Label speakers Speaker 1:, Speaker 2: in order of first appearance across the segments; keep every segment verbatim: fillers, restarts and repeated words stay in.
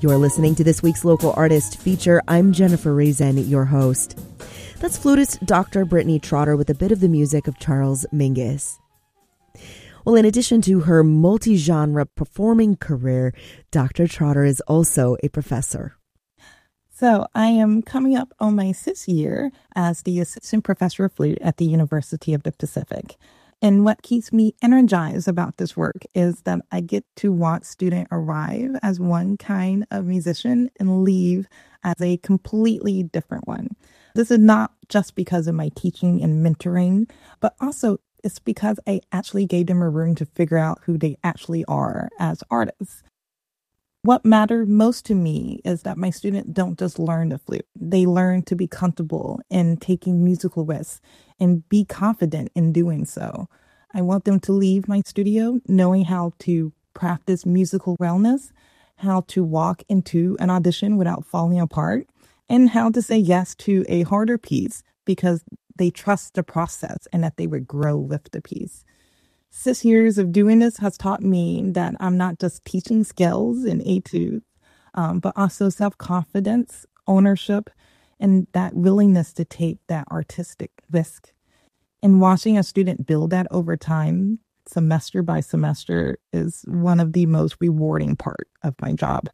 Speaker 1: You're listening to this week's Local Artist feature. I'm Jennifer Reason, your host. That's flutist Doctor Brittany Trotter with a bit of the music of Charles Mingus. Well, in addition to her multi-genre performing career, Doctor Trotter is also a professor.
Speaker 2: So I am coming up on my sixth year as the assistant professor of flute at the University of the Pacific. And what keeps me energized about this work is that I get to watch students arrive as one kind of musician and leave as a completely different one. This is not just because of my teaching and mentoring, but also it's because I actually gave them a room to figure out who they actually are as artists. What mattered most to me is that my students don't just learn the flute. They learn to be comfortable in taking musical risks and be confident in doing so. I want them to leave my studio knowing how to practice musical wellness, how to walk into an audition without falling apart, and how to say yes to a harder piece because they trust the process and that they would grow with the piece. Six years of doing this has taught me that I'm not just teaching skills and etudes, um, but also self-confidence, ownership, and that willingness to take that artistic risk. And watching a student build that over time, semester by semester, is one of the most rewarding part of my job.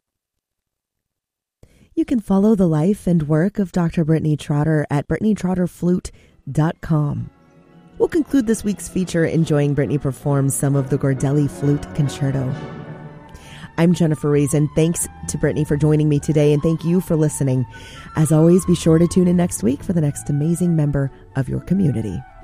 Speaker 1: You can follow the life and work of Doctor Brittany Trotter at brittany trotter flute dot com. We'll conclude this week's feature enjoying Brittany perform some of the Gordelli Flute Concerto. I'm Jennifer Reason. Thanks to Brittany for joining me today, and thank you for listening. As always, be sure to tune in next week for the next amazing member of your community.